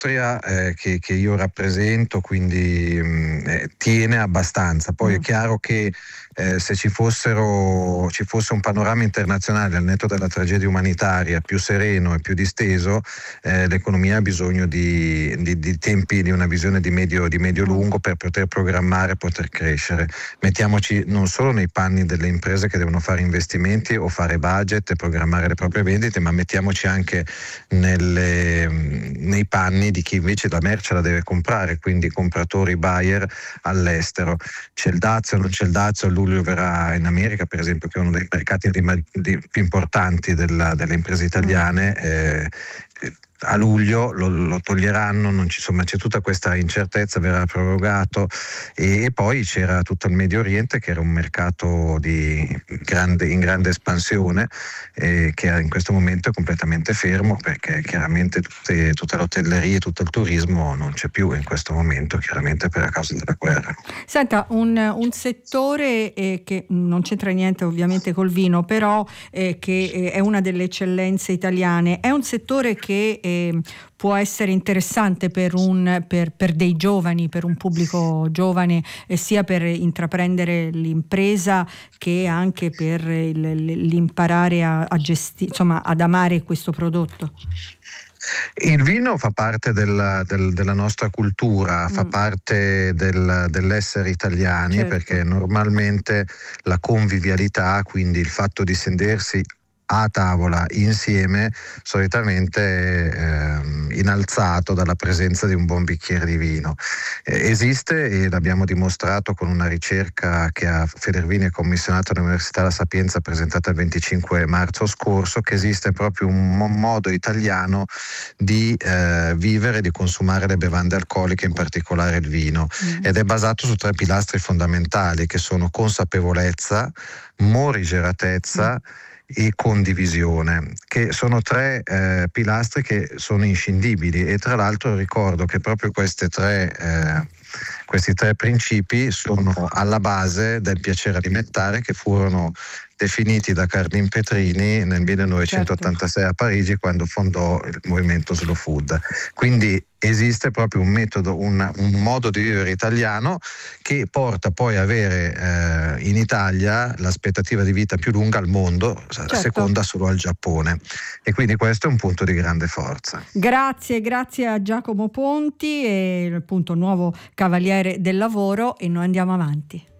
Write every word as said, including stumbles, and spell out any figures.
l'industria eh, che, che io rappresento, quindi mh, eh, tiene abbastanza. Poi Mm. è chiaro che eh, se ci fossero ci fosse un panorama internazionale al netto della tragedia umanitaria più sereno e più disteso, eh, l'economia ha bisogno di, di, di tempi, di una visione di medio, di medio lungo per poter programmare, poter crescere. Mettiamoci non solo nei panni delle imprese che devono fare investimenti o fare budget e programmare le proprie vendite, ma mettiamoci anche nelle, nei panni di chi invece la merce la deve comprare, quindi compratori, buyer all'estero. C'è il dazio, non c'è il dazio, a luglio verrà in America per esempio, che è uno dei mercati di, di, più importanti della, delle imprese italiane, eh, a luglio lo, lo toglieranno, non ci, insomma c'è tutta questa incertezza, verrà prorogato, e, e poi c'era tutto il Medio Oriente che era un mercato di grande, in grande espansione, eh, che in questo momento è completamente fermo perché chiaramente tutte, tutta l'hotelleria e tutto il turismo non c'è più in questo momento, chiaramente per causa della guerra. Senta, un, un settore eh, che non c'entra niente ovviamente col vino, però eh, che eh, è una delle eccellenze italiane, è un settore che eh, può essere interessante per, un, per, per dei giovani, per un pubblico giovane, eh, sia per intraprendere l'impresa che anche per il, l'imparare a, a gestire, insomma, ad amare questo prodotto. Il vino fa parte della, del, della nostra cultura, fa Mm. parte del, dell'essere italiani, Certo. Perché normalmente la convivialità, quindi il fatto di sedersi a tavola insieme, solitamente eh, innalzato dalla presenza di un buon bicchiere di vino. Eh, esiste, e l'abbiamo dimostrato con una ricerca che a Federvini è commissionata all'Università La Sapienza, presentata il venticinque marzo scorso, che esiste proprio un mo- modo italiano di eh, vivere, di consumare le bevande alcoliche, in particolare il vino, mm. ed è basato su tre pilastri fondamentali che sono consapevolezza, morigeratezza mm. e condivisione, che sono tre eh, pilastri che sono inscindibili. E tra l'altro ricordo che proprio queste tre eh, questi tre principi sono alla base del piacere alimentare, che furono definiti da Cardin Petrini nel millenovecentottantasei a Parigi, quando fondò il movimento Slow Food. Quindi esiste proprio un metodo, un, un modo di vivere italiano che porta poi a avere eh, in Italia l'aspettativa di vita più lunga al mondo, certo. seconda solo al Giappone, e quindi questo è un punto di grande forza. Grazie, grazie a Giacomo Ponti, e appunto nuovo Cavaliere del Lavoro, e noi andiamo avanti.